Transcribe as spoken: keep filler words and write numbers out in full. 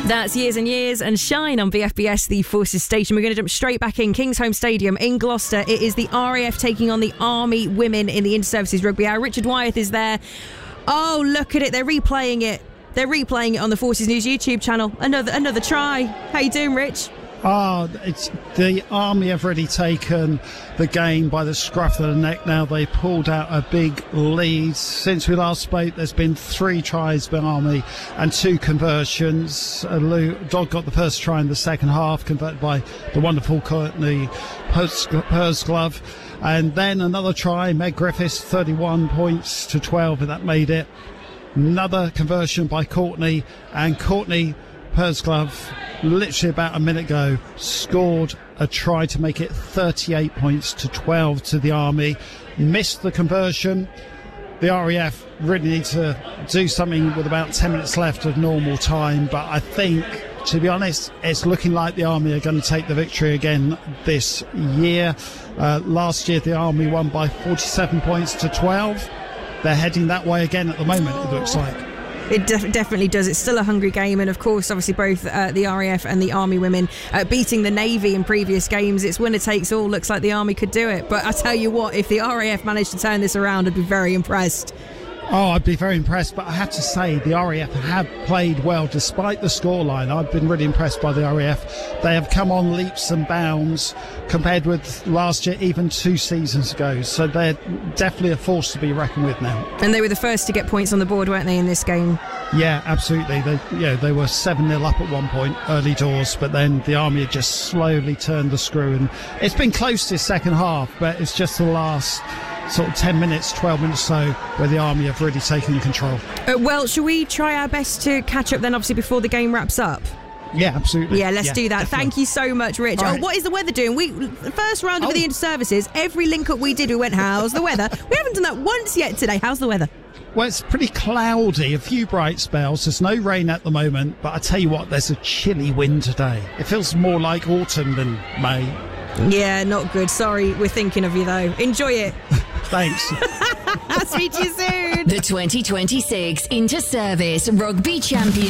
That's Years and Years and Shine on B F B S, the Forces Station. We're going to jump straight back in. Kingsholm Stadium in Gloucester. It is the R A F taking on the Army women in the Inter-Services Rugby Hour. Richard Wyeth is there. Oh, look at it. They're replaying it. They're replaying it on the Forces News YouTube channel. Another another try. How you doing, Rich? Ah, oh, it's the Army have already taken the game by the scruff of the neck now. They pulled out a big lead. Since we last spoke, there's been three tries by Army and two conversions. Uh, Lou Dodd got the first try in the second half, converted by the wonderful Courtney Pursglove. And then another try, Meg Griffiths, thirty-one points to twelve, and that made it. Another conversion by Courtney, and Courtney Pursglove, literally about a minute ago, scored a try to make it thirty-eight points to twelve to the Army. Missed the conversion. The R A F really need to do something with about ten minutes left of normal time, but I think, to be honest, it's looking like the Army are going to take the victory again this year. Uh, last year the Army won by forty-seven points to twelve. They're heading that way again at the moment, it looks like. It def- definitely does. It's still a hungry game, and of course, obviously, both uh, the R A F and the Army women uh, beating the Navy in previous games. It's winner takes all. Looks like the Army could do it. But I tell you what, if the R A F managed to turn this around, I'd be very impressed. Oh, I'd be very impressed, but I have to say the R A F have played well despite the scoreline. I've been really impressed by the R A F. They have come on leaps and bounds compared with last year, even two seasons ago. So they're definitely a force to be reckoned with now. And they were the first to get points on the board, weren't they, in this game? Yeah, absolutely. They, yeah, they were seven nil up at one point, early doors, but then the Army had just slowly turned the screw. And it's been close this second half, but it's just the last sort of ten minutes, twelve minutes so where the Army have really taken control. Uh, well, shall we try our best to catch up then, obviously, before the game wraps up? Yeah, absolutely. Yeah, let's yeah, do that. Definitely. Thank you so much, Rich. All Oh, right. what is the weather doing? We the first round of Oh. the Inter-Services, every link-up we did, we went, how's the weather? We haven't done that once yet today. How's the weather? Well, it's pretty cloudy, a few bright spells. There's no rain at the moment, but I tell you what, there's a chilly wind today. It feels more like autumn than May. Yeah, not good. Sorry, we're thinking of you, though. Enjoy it. Thanks. I'll speak to you soon. The twenty twenty-six Inter-Service Rugby Champion.